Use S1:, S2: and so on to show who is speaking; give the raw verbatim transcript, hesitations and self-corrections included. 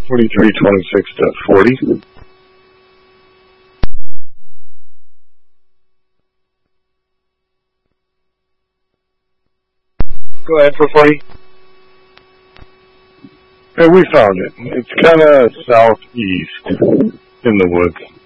S1: forty-three twenty-six dot forty.
S2: Go ahead for forty.
S1: Hey, we found it. It's kind of southeast in the woods.